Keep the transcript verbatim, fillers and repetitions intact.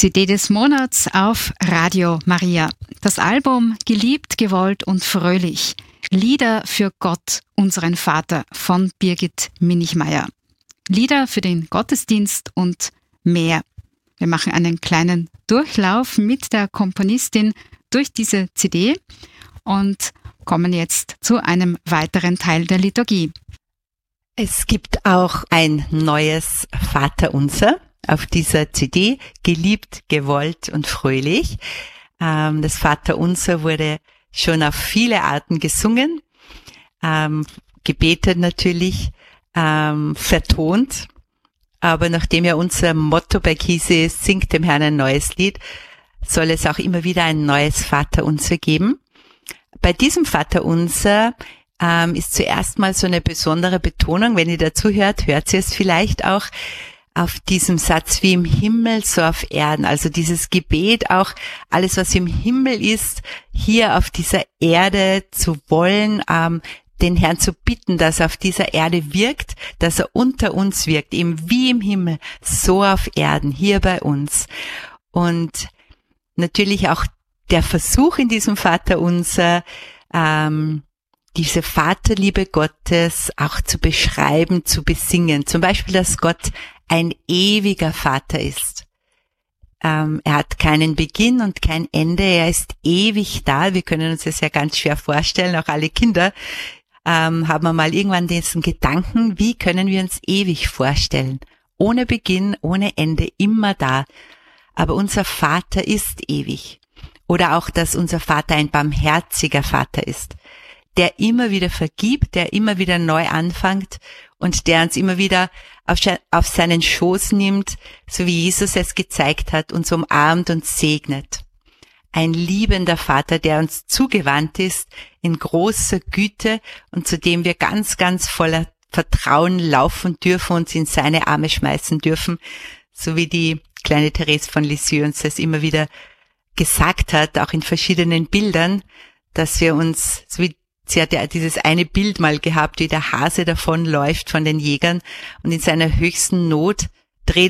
C D des Monats auf Radio Maria. Das Album Geliebt, gewollt und fröhlich. Lieder für Gott, unseren Vater von Birgit Minichmayr. Lieder für den Gottesdienst und mehr. Wir machen einen kleinen Durchlauf mit der Komponistin durch diese C D und kommen jetzt zu einem weiteren Teil der Liturgie. Es gibt auch ein neues Vaterunser auf dieser C D, geliebt, gewollt und fröhlich. Ähm, das Vaterunser wurde schon auf viele Arten gesungen, ähm, gebetet natürlich, ähm, vertont. Aber nachdem ja unser Motto bei Kisi ist, singt dem Herrn ein neues Lied, soll es auch immer wieder ein neues Vaterunser geben. Bei diesem Vaterunser ähm, ist zuerst mal so eine besondere Betonung, wenn ihr dazu hört, hört ihr es vielleicht auch, auf diesem Satz wie im Himmel, so auf Erden. Also dieses Gebet auch, alles was im Himmel ist, hier auf dieser Erde zu wollen, ähm, den Herrn zu bitten, dass er auf dieser Erde wirkt, dass er unter uns wirkt, eben wie im Himmel, so auf Erden, hier bei uns. Und natürlich auch der Versuch in diesem Vaterunser, ähm, diese Vaterliebe Gottes auch zu beschreiben, zu besingen. Zum Beispiel, dass Gott ein ewiger Vater ist. Ähm, er hat keinen Beginn und kein Ende. Er ist ewig da. Wir können uns das ja ganz schwer vorstellen. Auch alle Kinder ähm, haben wir mal irgendwann diesen Gedanken, wie können wir uns ewig vorstellen? Ohne Beginn, ohne Ende, immer da. Aber unser Vater ist ewig. Oder auch, dass unser Vater ein barmherziger Vater ist, der immer wieder vergibt, der immer wieder neu anfängt und der uns immer wieder auf, auf seinen Schoß nimmt, so wie Jesus es gezeigt hat, uns umarmt und segnet. Ein liebender Vater, der uns zugewandt ist, in großer Güte und zu dem wir ganz, ganz voller Vertrauen laufen dürfen, uns in seine Arme schmeißen dürfen, so wie die kleine Therese von Lisieux uns das immer wieder gesagt hat, auch in verschiedenen Bildern, dass wir uns, so wie sie hat ja dieses eine Bild mal gehabt, wie der Hase davonläuft von den Jägern und in seiner höchsten Not